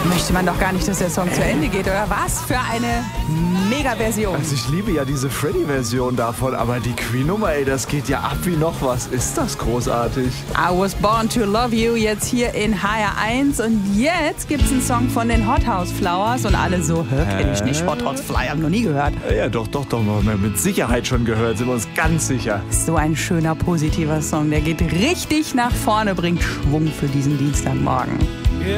Möchte man doch gar nicht, dass der Song zu Ende geht, oder was? Für eine Mega-Version. Also ich liebe ja diese Freddy-Version davon, aber die Queen-Nummer, ey, das geht ja ab wie noch was. Ist das großartig. I Was Born to Love You, jetzt hier in HR1. Und jetzt gibt's einen Song von den Hot House Flowers und alle so, kenn ich nicht, Hot House Flyer, hab noch nie gehört. Ja, doch, mit Sicherheit schon gehört, sind wir uns ganz sicher. So ein schöner, positiver Song, der geht richtig nach vorne, bringt Schwung für diesen Dienstagmorgen.